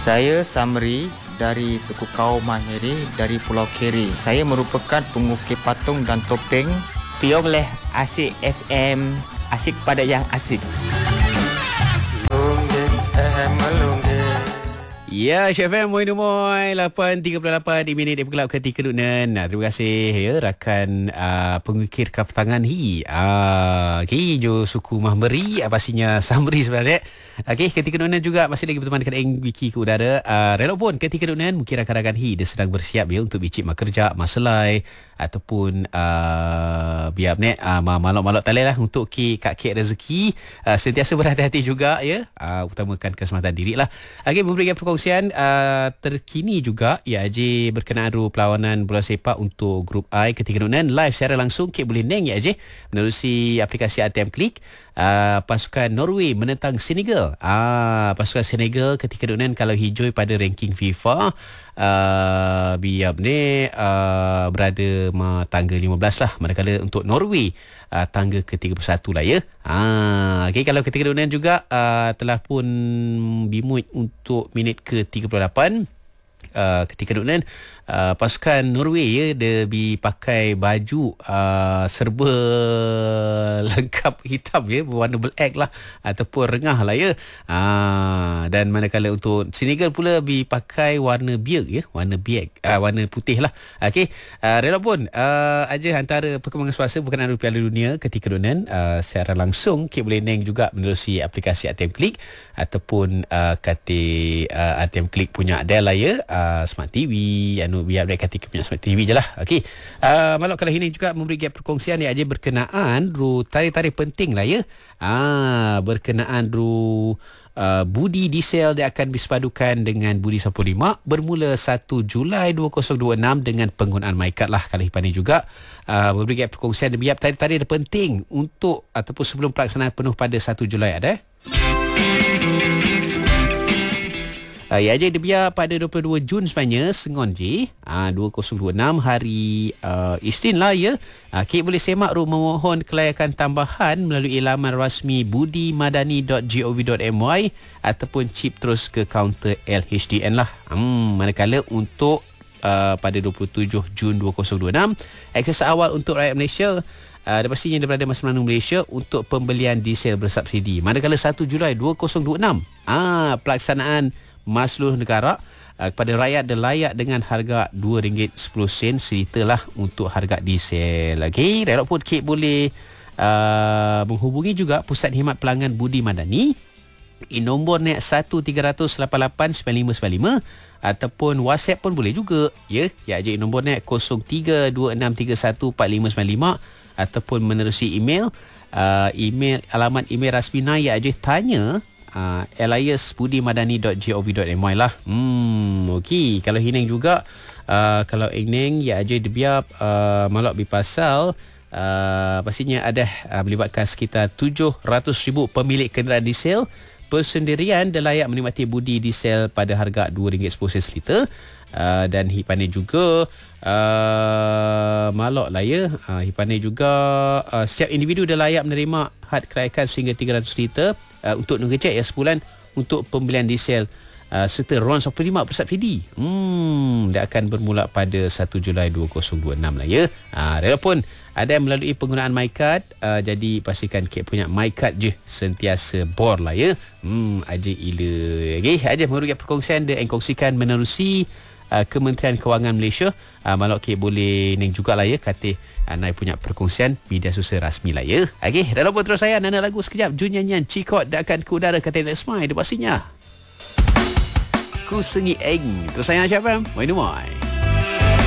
Saya Samri dari suku kaum Mahiri dari Pulau Keri. Saya merupakan pengukir patung dan topeng. Piong leh Asik FM, asik pada yang asik. Ya, FM Moi Numoy 8.38 di minit di Pelak Ketika Dunan. Terima kasih ya rakan pengukir kapatangan hi. Okey, jo suku Mahmeri pastinya Samri sebenarnya. Okey, Ketika Dunan juga masih lagi berteman dengan Eng Wiki ke udara. Relok pun Ketika Dunan mungkin rakan-rakan hi dia sedang bersiap ya untuk bicik mak kerja, maselai ataupun biar ni malok-malok tali lah untuk kak rezeki. Sentiasa berhati-hati juga ya. Utamakan keselamatan diri lah. Okey, memberikan perkongsian terkini juga ya Haji berkenaan perlawanan bola sepak untuk grup I Ketika Dunan live secara langsung Kek boleh neng ya Haji menerusi aplikasi ATM Klik. Pasukan Norway menentang Senegal. Pasukan Senegal Ketika Dunan kalau hijau pada ranking FIFA biar ni berada tangga 15 lah, manakala untuk Norway tangga ke-31 lah ya. Okay, kalau Ketika Dunan juga telah pun bimut untuk minit ke-38. Ketika Dunan pasukan Norway ya dia dipakai baju serba lengkap hitam ya, berwarna black lah ataupun rengah lah ya. Dan manakala untuk Senegal pula dipakai warna biak ya, warna putih lah. Okey, rela pun aja antara perkembangan semasa berkenaan Piala Dunia Ketika Dunan secara langsung Kek boleh neng juga menerusi aplikasi ATM Klik ataupun kata ATM Klik punya Adela ya, Smart TV biar mereka ketika punya Smart TV je lah. Okey, malok kalau ini juga memberi perkongsian dia aja berkenaan tarikh-tarikh penting lah ya. Berkenaan budi diesel dia akan disepadukan dengan budi 15 bermula 1 Julai 2026 dengan penggunaan MyCard lah. Kalau Hipani juga memberi perkongsian dia tarikh-tarikh penting untuk ataupun sebelum pelaksanaan penuh pada 1 Julai ada. Ya je dia biar pada 22 Jun sebenarnya sengon je 2026 hari Isnin lah ya. Kek boleh semak memohon kelayakan tambahan melalui laman rasmi budimadani.gov.my ataupun chip terus ke kaunter LHDN lah. Manakala untuk pada 27 Jun 2026 akses awal untuk rakyat Malaysia dan pastinya dia berada masa Menanung Malaysia untuk pembelian diesel bersubsidi. Manakala 1 Julai 2026 pelaksanaan seluruh negara kepada rakyat dan layak dengan harga RM2.10 seliter untuk harga diesel. Okey, relok pun Kek boleh menghubungi juga Pusat Khidmat Pelanggan Budi Madani nombor net 13889595 ataupun WhatsApp pun boleh juga ya. Ya je nombor net 0326314595 ataupun menerusi email alamat email rasmina ya je tanya eliasbudimadani.gov.my lah. Okey, kalau hineng juga kalau Engneng ya aja dia malak bipasal pastinya ada melibatkan sekitar 700,000 pemilik kenderaan diesel persendirian dan layak menikmati budi diesel pada harga RM2.10 seliter. Dan Hipani juga malak lah ya. Hipani juga setiap individu dah layak menerima had kelayakan sehingga 300 liter untuk ngecek ya sebulan untuk pembelian diesel serta RON 15 bersubsidi. Dia akan bermula pada 1 Julai 2026 lah ya. Rela pun ada melalui penggunaan MyCard, jadi pastikan Kek punya MyCard je sentiasa bor lah ya. Aja ila. Okey, aja merugikan perkongsian dia kongsikan menerusi Kementerian Kewangan Malaysia. Malak Kek boleh neng jugalah ya kata Nai punya perkongsian media sosial rasmi lah ya. Okey, dah lupa terus saya Nana lagu sekejap Jun nyanyian Cikot dah akan ke udara kata Let's Smile dia pastinya. Ku sengi eng terus saya Syafam. Mai.